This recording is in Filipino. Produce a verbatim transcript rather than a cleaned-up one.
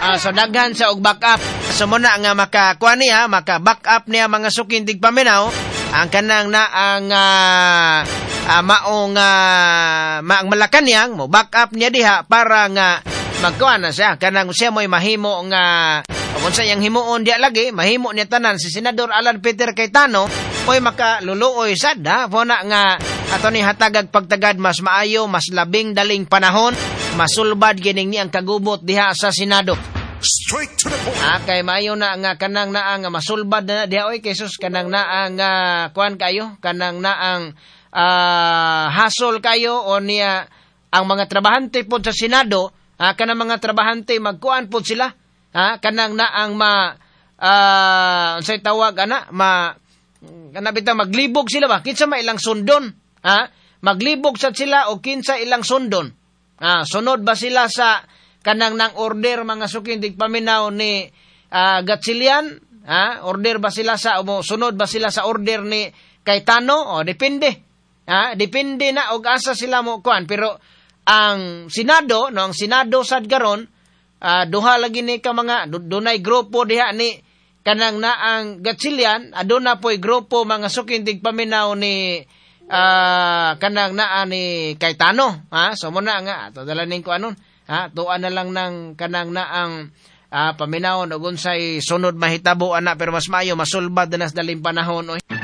Ah, so daghan sa og backup. So muna nga makakuha niya, maka-backup niya mga suking tigpaminaw, ang kanang na ang uh, uh, maong uh, maang Malacañang mo backup niya diha para nga magkuha na siya. Kanang siya mo'y mahimo nga kung sa iyang himuon diya lagi, mahimo niya tanan si Senador Alan Peter Cayetano, mo'y makaluluoy sad ha. Muna nga ato ni hatagag pagtagad mas maayo, mas labing daling panahon, masulbad gining ni ang kagubot diha sa Senado. Straight to the point. Ah, kay maayo na nga kanang na ang masulbad na diha oy kay sus kanang na ang uh, kuan kayo, kanang na ang uh, hasol kayo o niya ang mga trabahante po sa Senado, ah, kanang mga trabahante magkuan po sila, ah, kanang na ang ma uh, unsay tawag ana ma kana bitaw maglibog sila ba kinsa may ilang sundon, ha, maglibog sad sila o kinsa ilang sundon, ah, sunod ba sila sa kanang nang order mga suking tigpaminaw ni uh, Gatchalian, ha? Order ba sila sa o sunod ba sila sa order ni Cayetano? O depende. Ha? Depende na og asa sila mo kuan, pero ang Senado, no, ang Senado sad karon, uh, duha lagi ni ka mga dunay grupo diha ni kanang na ang Gatchalian, aduna poy grupo mga suking tigpaminaw ni uh, kanang naa ni Cayetano, ha? So mo na nga ato dalaning ko anon. Ha, tuan na lang ng kanang na ang uh, paminawon o unsay sunod mahitabo ana, pero mas maayo masulbad na sa daling panahon oy.